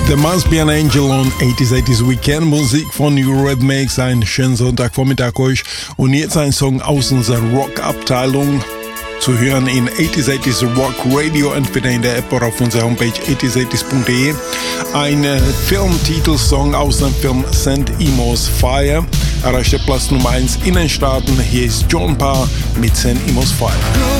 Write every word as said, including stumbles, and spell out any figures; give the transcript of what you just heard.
There Must Be an Angel on eighties eighties Weekend. Musik von Eurythmics. Einen schönen Sonntagvormittag euch. Und jetzt ein Song aus unserer Rock-Abteilung. Zu hören in eighties eighties Rock Radio, entweder in der App oder auf unserer Homepage eighties eighties punkt de. Ein äh, Filmtitelsong aus dem Film Saint Elmo's Fire. Erreichte Platz Nummer eins in den Staaten. Hier ist John Parr mit Saint Elmo's Fire.